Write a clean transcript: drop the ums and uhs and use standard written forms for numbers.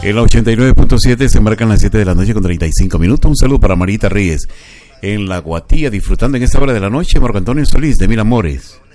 En la 89.7 se marcan las 7 de la noche con 35 minutos. Un saludo para Marita Reyes en La Guatía, disfrutando en esta hora de la noche. Marco Antonio Solís de Mil Amores.